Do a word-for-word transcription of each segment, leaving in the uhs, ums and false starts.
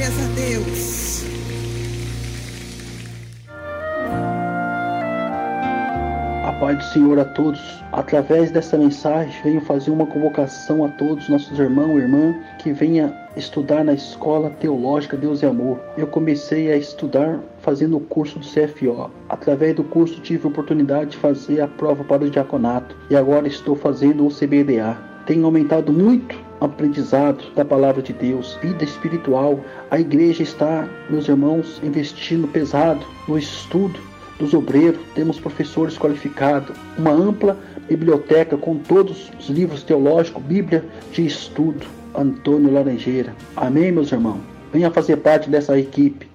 Glórias a Deus. A paz do Senhor a todos. Através dessa mensagem, venho fazer uma convocação a todos nossos irmãos e irmãs que venha estudar na Escola Teológica Deus e Amor. Eu comecei a estudar fazendo o curso do C F O. Através do curso tive a oportunidade de fazer a prova para o diaconato e agora estou fazendo o C B D A. Tenho aumentado muito o aprendizado da palavra de Deus, vida espiritual. A igreja está, meus irmãos, investindo pesado no estudo dos obreiros. Temos professores qualificados, uma ampla biblioteca com todos os livros teológicos, Bíblia de estudo. Antônio Laranjeira. Amém, meus irmãos? Venha fazer parte dessa equipe.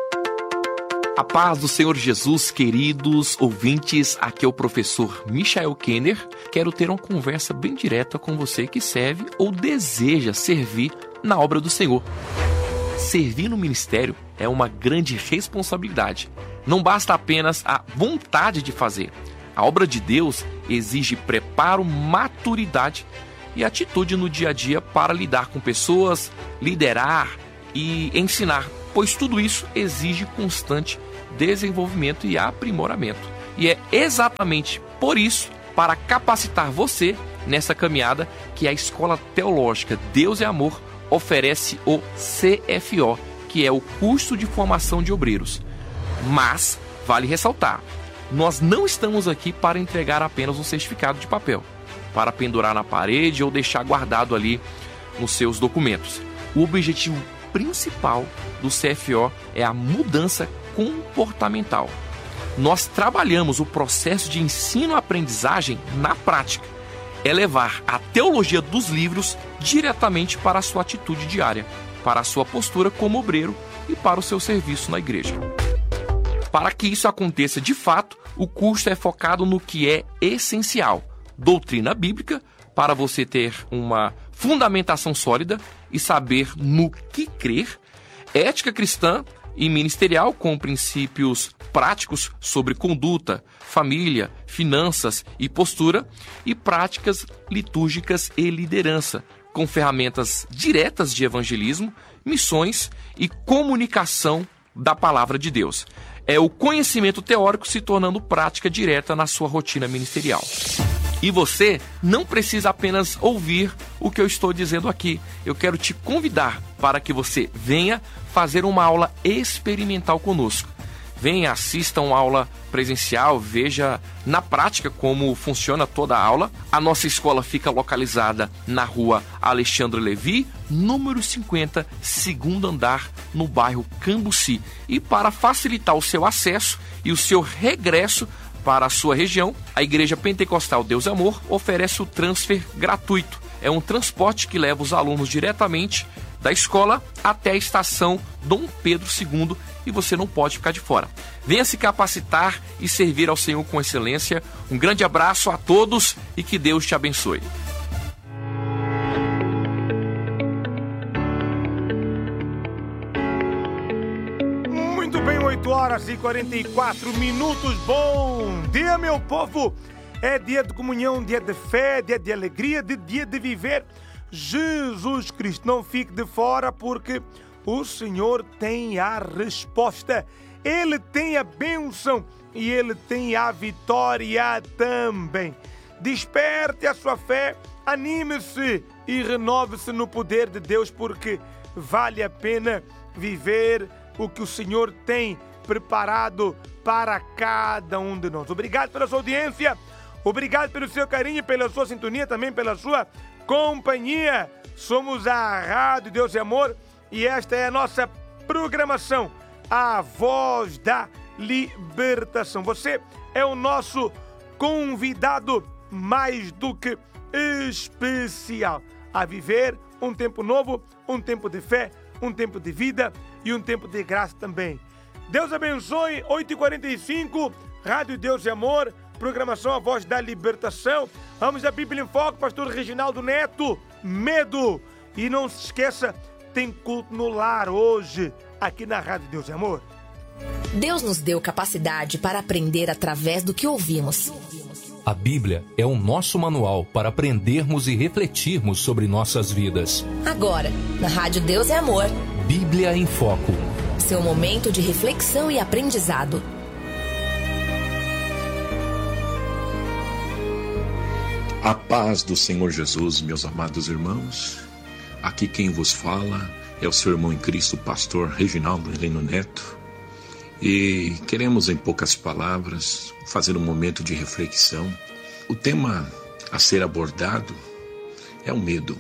A paz do Senhor Jesus, queridos ouvintes, aqui é o professor Michael Kenner. Quero ter uma conversa bem direta com você que serve ou deseja servir na obra do Senhor. Servir no ministério é uma grande responsabilidade. Não basta apenas a vontade de fazer. A obra de Deus exige preparo, maturidade e atitude no dia a dia para lidar com pessoas, liderar e ensinar, pois tudo isso exige constante desenvolvimento e aprimoramento. E é exatamente por isso, para capacitar você nessa caminhada, que a Escola Teológica Deus e Amor oferece o C F O, que é o curso de formação de obreiros. Mas, vale ressaltar, nós não estamos aqui para entregar apenas um certificado de papel, para pendurar na parede ou deixar guardado ali nos seus documentos. O objetivo principal do C F O é a mudança comportamental. Nós trabalhamos o processo de ensino-aprendizagem na prática. É levar a teologia dos livros diretamente para a sua atitude diária, para a sua postura como obreiro e para o seu serviço na igreja. Para que isso aconteça de fato, o curso é focado no que é essencial: doutrina bíblica, para você ter uma fundamentação sólida e saber no que crer, ética cristã e ministerial com princípios práticos sobre conduta, família, finanças e postura, e práticas litúrgicas e liderança, com ferramentas diretas de evangelismo, missões e comunicação da palavra de Deus. É o conhecimento teórico se tornando prática direta na sua rotina ministerial. E você não precisa apenas ouvir o que eu estou dizendo aqui. Eu quero te convidar para que você venha fazer uma aula experimental conosco. Venha, assista uma aula presencial, veja na prática como funciona toda a aula. A nossa escola fica localizada na rua Alexandre Levi, número cinquenta, segundo andar, no bairro Cambuci. E para facilitar o seu acesso e o seu regresso para a sua região, a Igreja Pentecostal Deus e Amor oferece o transfer gratuito. É um transporte que leva os alunos diretamente da escola até a estação Dom Pedro segundo, e você não pode ficar de fora. Venha se capacitar e servir ao Senhor com excelência. Um grande abraço a todos e que Deus te abençoe. Muito bem, oito horas e quarenta e quatro minutos. Bom dia, meu povo. É dia de comunhão, dia de fé, dia de alegria, de dia de viver Jesus Cristo. Não fique de fora, porque o Senhor tem a resposta. Ele tem a bênção e Ele tem a vitória também. Desperte a sua fé, anime-se e renove-se no poder de Deus, porque vale a pena viver o que o Senhor tem preparado para cada um de nós. Obrigado pela sua audiência, obrigado pelo seu carinho, pela sua sintonia, também pela sua companhia. Somos a Rádio Deus e Amor e esta é a nossa programação, a Voz da Libertação. Você é o nosso convidado mais do que especial a viver um tempo novo, um tempo de fé, um tempo de vida e um tempo de graça também. Deus abençoe. Oito e quarenta e cinco, Rádio Deus e Amor, programação A Voz da Libertação. Vamos à Bíblia em Foco, pastor Reginaldo Neto, medo. E não se esqueça, tem culto no lar hoje, aqui na Rádio Deus e Amor. Deus nos deu capacidade para aprender através do que ouvimos. A Bíblia é o nosso manual para aprendermos e refletirmos sobre nossas vidas. Agora, na Rádio Deus e Amor, Bíblia em Foco. Seu momento de reflexão e aprendizado. A paz do Senhor Jesus, meus amados irmãos. Aqui quem vos fala é o seu irmão em Cristo, pastor Reginaldo Heleno Neto. E queremos, em poucas palavras, fazer um momento de reflexão. O tema a ser abordado é o medo.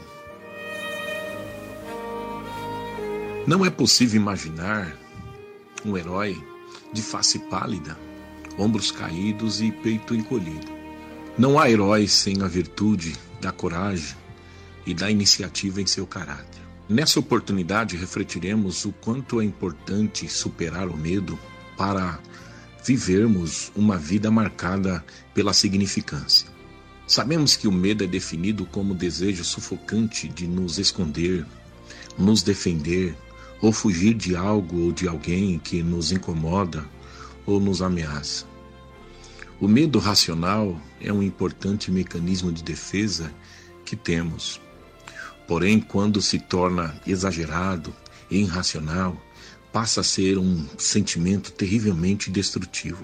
Não é possível imaginar um herói de face pálida, ombros caídos e peito encolhido. Não há herói sem a virtude da coragem e da iniciativa em seu caráter. Nessa oportunidade, refletiremos o quanto é importante superar o medo para vivermos uma vida marcada pela significância. Sabemos que o medo é definido como o desejo sufocante de nos esconder, nos defender ou fugir de algo ou de alguém que nos incomoda ou nos ameaça. O medo racional é um importante mecanismo de defesa que temos. Porém, quando se torna exagerado e irracional, passa a ser um sentimento terrivelmente destrutivo.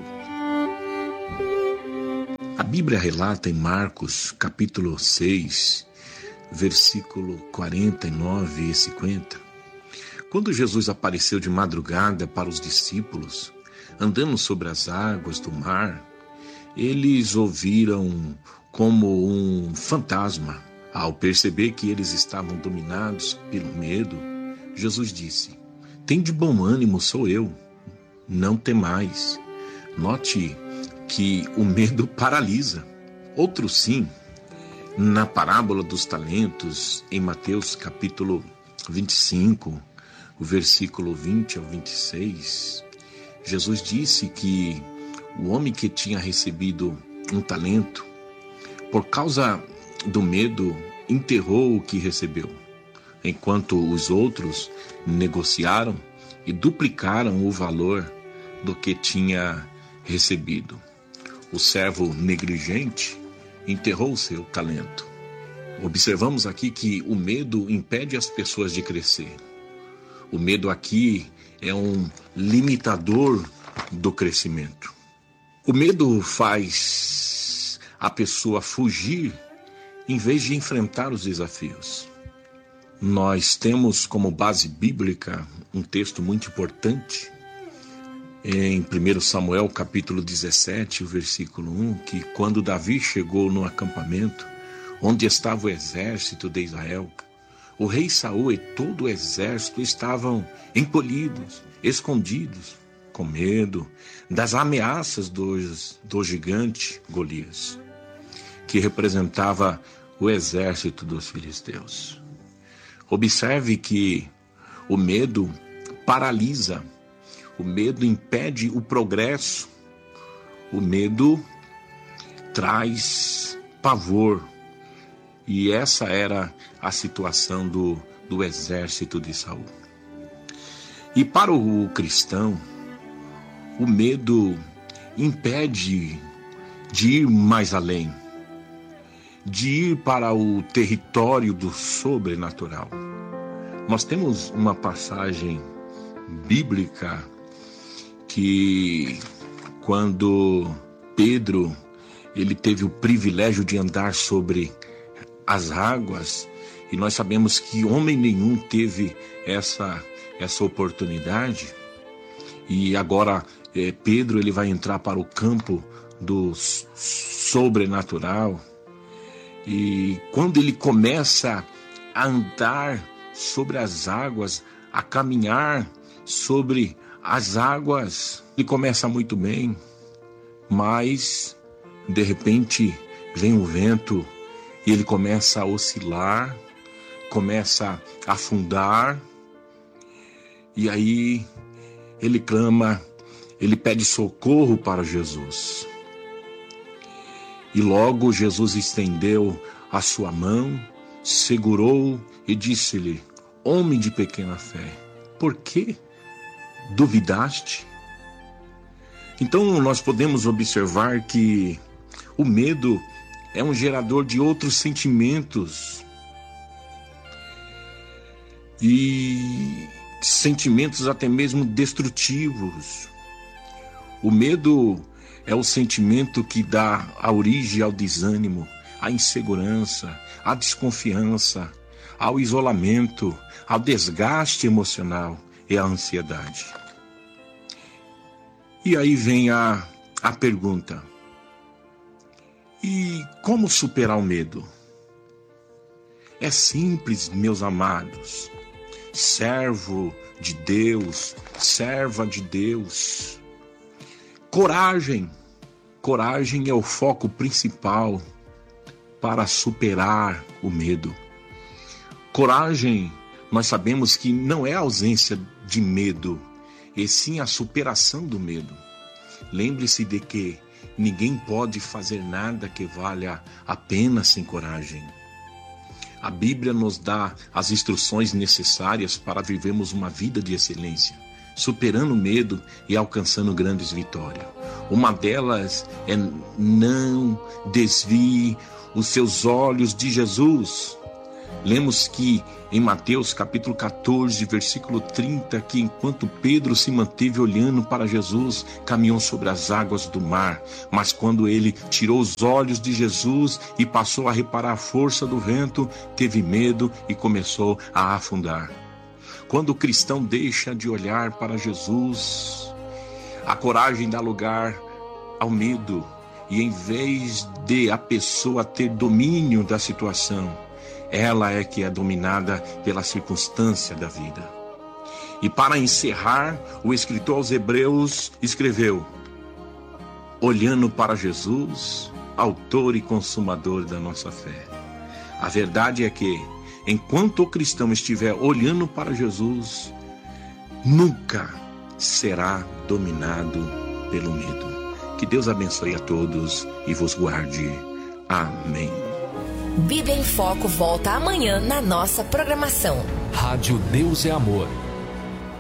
A Bíblia relata em Marcos, capítulo seis, versículo quarenta e nove e cinquenta, quando Jesus apareceu de madrugada para os discípulos, andando sobre as águas do mar, eles ouviram como um fantasma. Ao perceber que eles estavam dominados pelo medo, Jesus disse: "Tende bom ânimo, sou eu, não temais." Note que o medo paralisa. Outro sim, na parábola dos talentos, em Mateus capítulo vinte e cinco, o versículo vinte ao vinte e seis, Jesus disse que o homem que tinha recebido um talento, por causa do medo, enterrou o que recebeu, enquanto os outros negociaram e duplicaram o valor do que tinha recebido. O servo negligente enterrou o seu talento. Observamos aqui que o medo impede as pessoas de crescer. O medo aqui é um limitador do crescimento. O medo faz a pessoa fugir em vez de enfrentar os desafios. Nós temos como base bíblica um texto muito importante em primeiro Samuel capítulo dezessete, o versículo um, que quando Davi chegou no acampamento onde estava o exército de Israel, o rei Saul e todo o exército estavam encolhidos, escondidos, com medo das ameaças do, do gigante Golias, que representava o exército dos filisteus. Observe que o medo paralisa, o medo impede o progresso, o medo traz pavor. E essa era a situação do, do exército de Saul. E para o cristão, o medo impede de ir mais além, de ir para o território do sobrenatural. Nós temos uma passagem bíblica que, quando Pedro ele teve o privilégio de andar sobre as águas, e nós sabemos que homem nenhum teve essa, essa oportunidade, e agora é, Pedro ele vai entrar para o campo do sobrenatural, e quando ele começa a andar sobre as águas, a caminhar sobre as águas, ele começa muito bem, mas de repente vem o vento e ele começa a oscilar, começa a afundar, e aí ele clama, ele pede socorro para Jesus. E logo Jesus estendeu a sua mão, segurou e disse-lhe: "Homem de pequena fé, por que duvidaste?" Então nós podemos observar que o medo é um gerador de outros sentimentos. E sentimentos até mesmo destrutivos. O medo é o sentimento que dá a origem ao desânimo, à insegurança, à desconfiança, ao isolamento, ao desgaste emocional e à ansiedade. E aí vem a, a pergunta: e como superar o medo? É simples, meus amados. Servo de Deus, serva de Deus. Coragem. Coragem é o foco principal para superar o medo. Coragem, nós sabemos que não é a ausência de medo, e sim a superação do medo. Lembre-se de que ninguém pode fazer nada que valha a pena sem coragem. A Bíblia nos dá as instruções necessárias para vivermos uma vida de excelência, superando o medo e alcançando grandes vitórias. Uma delas é não desvie os seus olhos de Jesus. Lemos que em Mateus capítulo quatorze, versículo trinta, que enquanto Pedro se manteve olhando para Jesus, caminhou sobre as águas do mar. Mas quando ele tirou os olhos de Jesus e passou a reparar a força do vento, teve medo e começou a afundar. Quando o cristão deixa de olhar para Jesus, a coragem dá lugar ao medo. E em vez de a pessoa ter domínio da situação, ela é que é dominada pela circunstância da vida. E para encerrar, o escritor aos Hebreus escreveu: olhando para Jesus, autor e consumador da nossa fé. A verdade é que, enquanto o cristão estiver olhando para Jesus, nunca será dominado pelo medo. Que Deus abençoe a todos e vos guarde. Amém. Bíblia em Foco volta amanhã na nossa programação. Rádio Deus é Amor.